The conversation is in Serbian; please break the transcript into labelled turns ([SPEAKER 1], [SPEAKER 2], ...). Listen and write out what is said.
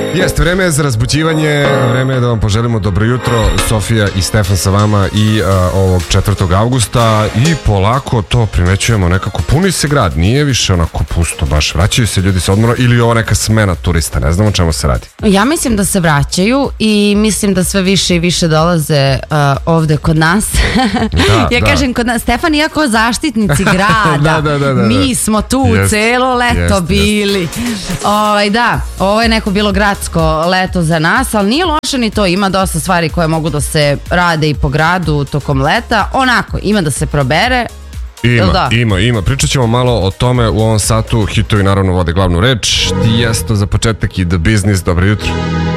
[SPEAKER 1] Jeste, vreme je za razbuđivanje, vreme je da vam poželimo dobro jutro, Sofija i Stefan sa vama i ovog 4. avgusta i polako to primećujemo nekako, puni se grad, nije više onako pusto baš, vraćaju se ljudi sa odmora ili je ovo neka smena turista, ne znam o čemu se radi.
[SPEAKER 2] Ja mislim da se vraćaju i mislim da sve više i više dolaze ovde kod nas. Kažem kod nas, Stefan, iako zaštitnici grada, mi smo tu celo leto bili. Ovo je neko bilo gradsko leto za nas, ali nije loše ni to, ima dosta stvari koje mogu da se rade i po gradu tokom leta, onako, ima da se probere.
[SPEAKER 1] Ima. Pričat ćemo malo o tome u ovom satu, hitovi naravno vode glavnu reč, Tijesto za početak i The Business, dobro jutro.